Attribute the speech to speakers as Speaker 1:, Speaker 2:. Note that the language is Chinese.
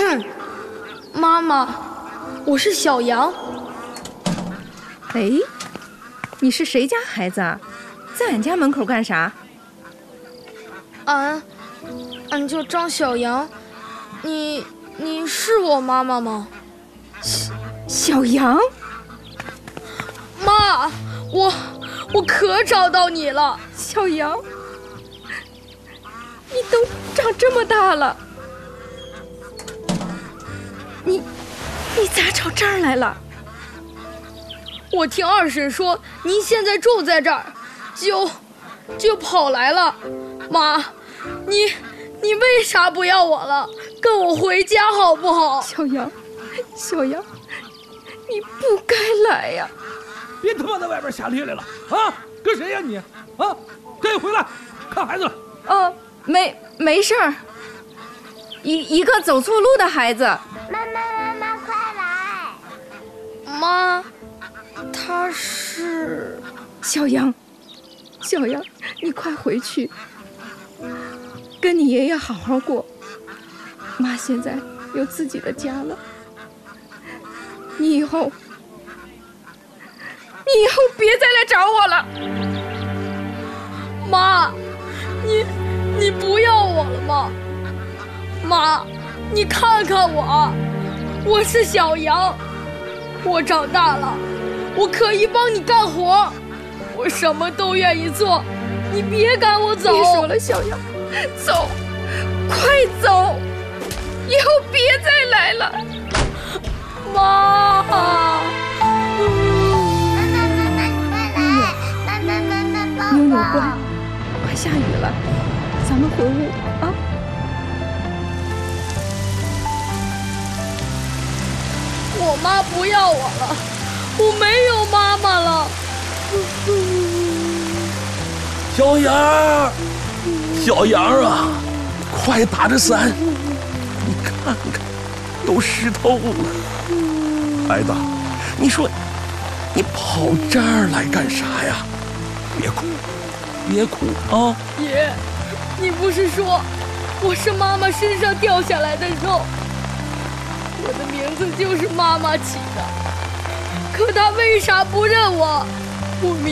Speaker 1: 妈妈，我是小杨。
Speaker 2: 哎，你是谁家孩子啊？在俺家门口干啥？
Speaker 1: 俺叫张小杨。你是我妈妈吗？
Speaker 2: 小杨？
Speaker 1: 妈，我可找到你了。
Speaker 2: 小杨，你都长这么大了，你咋找这儿来了？
Speaker 1: 我听二婶说您现在住在这儿，就跑来了。妈，你为啥不要我了？跟我回家好不好？
Speaker 2: 小杨，你不该来呀！
Speaker 3: 别他妈在外边瞎咧咧了啊！跟谁呀你？啊，赶紧回来看孩子了。
Speaker 2: 没事儿，一个走错路的孩子。
Speaker 4: 妈，快来！
Speaker 1: 妈，他是
Speaker 2: 小杨，你快回去，跟你爷爷好好过。妈现在有自己的家了，你以后别再来找我了。
Speaker 1: 妈，你不要我了吗？妈，你看看我是小杨，我长大了，我可以帮你干活，我什么都愿意做，你别赶我走。
Speaker 2: 别说了，小杨，走，快走，以后别再来了。
Speaker 1: 妈，
Speaker 2: 妞妞乖，快下雨了，咱们回屋啊。
Speaker 1: 我妈不要我了，我没有妈妈了。
Speaker 5: 小杨啊，快打着伞，你看看，都湿透了。孩子，你说你跑这儿来干啥呀？别哭啊！
Speaker 1: 爷，你不是说我是妈妈身上掉下来的肉？我的名字就是妈妈起的，可她为啥不认我？我